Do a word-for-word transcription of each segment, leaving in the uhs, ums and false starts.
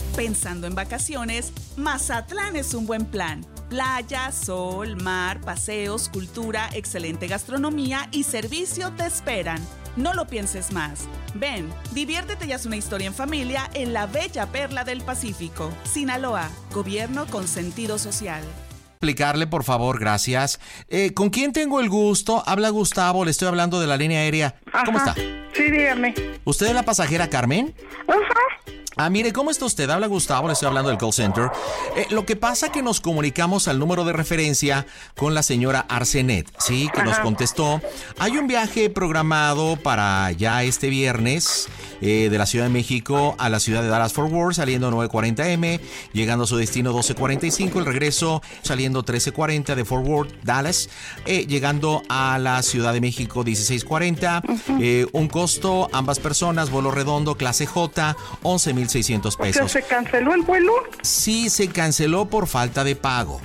Pensando en vacaciones, Mazatlán es un buen plan. Playa, sol, mar, paseos, cultura, excelente gastronomía y servicio te esperan. No lo pienses más. Ven, diviértete y haz una historia en familia en la bella perla del Pacífico. Sinaloa, gobierno con sentido social. Explicarle, por favor, gracias. Eh, ¿Con quién tengo el gusto? Habla Gustavo, le estoy hablando de la línea aérea. Ajá. ¿Cómo está? Sí, dígame. ¿Usted es la pasajera Carmen? Ajá. Ah, mire, ¿cómo está usted? Habla Gustavo, le estoy hablando del call center. Eh, lo que pasa es que nos comunicamos al número de referencia con la señora Arsenet, ¿sí? Que Ajá. nos contestó. Hay un viaje programado para ya este viernes eh, de la Ciudad de México a la ciudad de Dallas-Fort Worth, saliendo nueve cuarenta eme, llegando a su destino doce cuarenta y cinco, el regreso saliendo trece cuarenta de Fort Worth, Dallas, eh, llegando a la Ciudad de México dieciséis cuarenta, uh-huh. eh, un costo, ambas personas, vuelo redondo, clase J, once mil seiscientos pesos. O sea, ¿se canceló el vuelo? Sí, se canceló por falta de pago.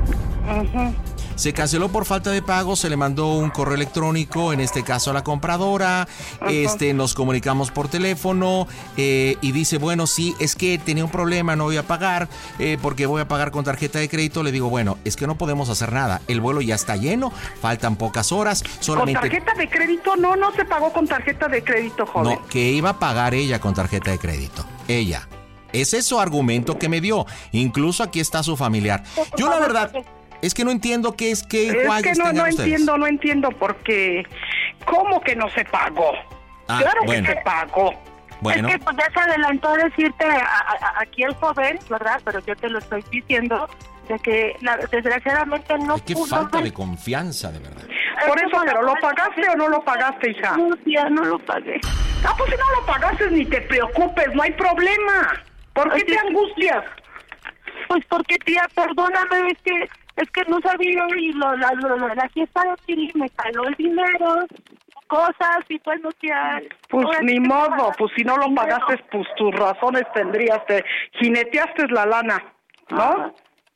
Ajá. Uh-huh. Se canceló por falta de pago, se le mandó un correo electrónico, en este caso a la compradora, uh-huh. este, nos comunicamos por teléfono eh, y dice, bueno, sí, es que tenía un problema, no voy a pagar eh, porque voy a pagar con tarjeta de crédito. Le digo, bueno, es que no podemos hacer nada, el vuelo ya está lleno, faltan pocas horas. Solamente... ¿Con tarjeta de crédito? No, no se pagó con tarjeta de crédito, joven. No, que iba a pagar ella con tarjeta de crédito, ella. Ese es su argumento que me dio, incluso aquí está su familiar. Yo la verdad... Es que no entiendo qué es que Es que no, no entiendo, no entiendo porque ¿cómo que no se pagó? Ah, claro bueno. que se pagó. Bueno. Es que pues ya se adelantó a decirte a, a, aquí el joven, ¿verdad? Pero yo te lo estoy diciendo de que la, desgraciadamente no Ay, qué pudo. falta de confianza, de verdad. Por eso, pero ¿lo pagaste o no lo pagaste, hija? No, tía, no lo pagué. Ah, pues si no lo pagaste ni te preocupes, no hay problema. ¿Por qué Ay, te angustias? Pues porque, tía, perdóname, es que es que no sabía y lo, la, lo, la fiesta de aquí me caló el dinero, cosas y pues no, tía. Pues ni modo, pues si no lo dinero. pagaste, pues tus razones tendrías, te jineteaste la lana, ¿no? Ah,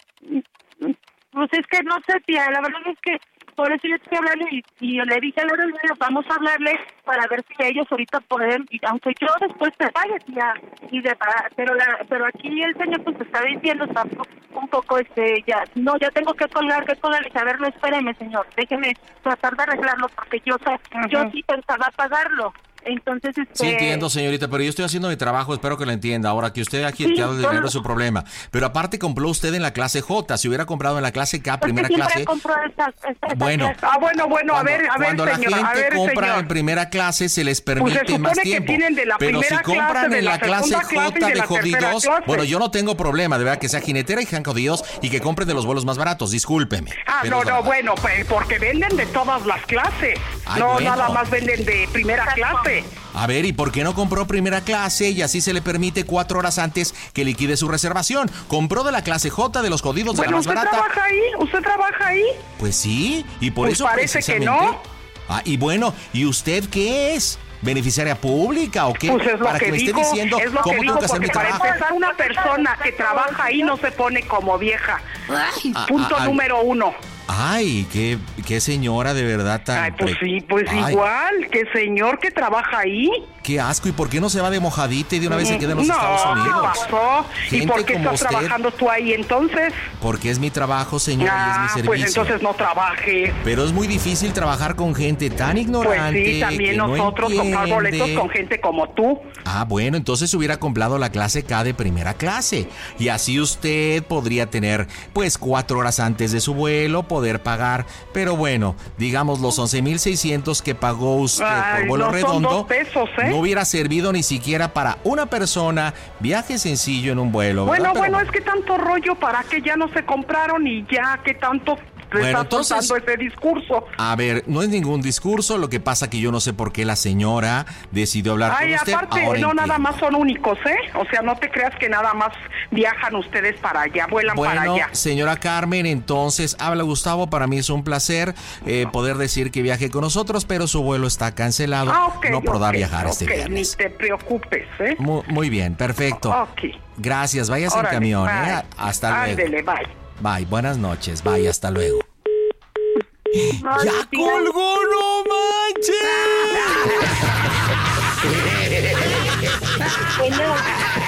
pues es que no sé, tía, la verdad es que por eso yo estoy hablando y, y le dije a la niña, vamos a hablarle para ver si ellos ahorita pueden, y aunque yo después te pague, tía, y de, pero la, pero aquí el señor pues está diciendo, está un poco, este, ya, no, ya tengo que colgar, que colgar, y a ver, no, espéreme, señor, déjeme tratar de arreglarlo, porque yo, o sea, uh-huh. yo sí pensaba pagarlo. Entonces, este... Sí, entiendo, señorita, pero yo estoy haciendo mi trabajo, espero que lo entienda. Ahora, que usted aquí sí, te ha dado el dinero solo... es su problema. Pero aparte compró usted en la clase J. Si hubiera comprado en la clase K, Porque primera clase... Esta, esta, esta bueno, clase. Ah, bueno, bueno, cuando, a ver, a ver, Cuando señor, la gente a ver, compra señor. en primera clase, se les permite pues se más que tiempo. Tienen de la pero si compran clase, de en la, la clase clase J de, de jodidos... clase. Bueno, yo no tengo problema, de verdad, que sea jinetera y sean jodidos y que compren de los vuelos más baratos, discúlpeme. Ah, no, no, bueno, pues porque venden de todas las clases. Ay, no, bueno. nada más venden de primera clase. A ver, ¿y por qué no compró primera clase y así se le permite cuatro horas antes que liquide su reservación? Compró de la clase J de los jodidos de bueno, la más barata. ¿usted trabaja ahí? ¿Usted trabaja ahí? Pues sí, y por pues eso parece que no. Ah, y bueno, ¿y usted qué es? ¿Beneficiaria pública o qué? Pues es lo para que, que me dijo, esté diciendo es lo cómo que tengo dijo, que hacer mi porque para trabajo. empezar una persona que trabaja ahí no se pone como vieja. Ay. Punto Ah, ah, número uno. Ay, qué, qué señora de verdad tan... Ay, pues sí, pues Ay. igual, que señor que trabaja ahí. Qué asco, ¿y por qué no se va de mojadita y de una vez se queda en los no, Estados Unidos? ¿qué pasó? Gente ¿Y por qué como estás usted, trabajando tú ahí entonces? Porque es mi trabajo, señora, ah, y es mi servicio. Pues entonces no trabaje. Pero es muy difícil trabajar con gente tan ignorante. Pues sí, también que nosotros no comprar boletos con gente como tú. Ah, bueno, entonces hubiera comprado la clase K de primera clase. Y así usted podría tener, pues, cuatro horas antes de su vuelo, poder pagar. Pero bueno, digamos, los once mil seiscientos que pagó usted Ay, por vuelo no redondo, son dos pesos, ¿eh? no hubiera servido ni siquiera para una persona, viaje sencillo en un vuelo. Bueno, ¿verdad? bueno, Pero, es que tanto rollo, ¿para qué ya no se compraron y ya que tanto... Te Bueno, está entonces, soltando ese discurso. A ver, no es ningún discurso, lo que pasa que yo no sé por qué la señora decidió hablar Ay, con usted. aparte, Ahora no entiendo. nada más son únicos, ¿eh? O sea, no te creas que nada más viajan ustedes para allá, vuelan bueno, para allá. Señora Carmen, entonces, habla Gustavo, para mí es un placer eh, poder decir que viaje con nosotros, pero su vuelo está cancelado, Ah, ok, no podrá ok, viajar ok, este viernes. Ni te preocupes, ¿eh? Muy, muy bien, perfecto. Ok. Gracias, vayas Órale, en camión, bye. ¿eh? Hasta luego. Ándele, bye. Bye, buenas noches, bye, hasta luego. Ay, ¡Ya tía. colgó, no manches! Bueno,